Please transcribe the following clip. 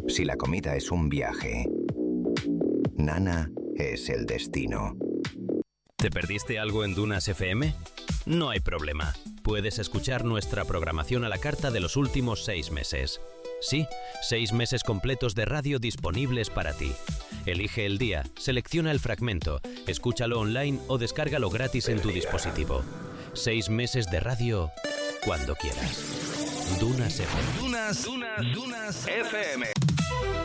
Si la comida es un viaje, Nana es el destino. ¿Te perdiste algo en Dunas FM? No hay problema. Puedes escuchar nuestra programación a la carta de los últimos 6 meses. Sí, 6 meses completos de radio disponibles para ti. Elige el día, selecciona el fragmento, escúchalo online o descárgalo gratis en tu dispositivo. 6 meses de radio cuando quieras. Dunas FM. Dunas FM.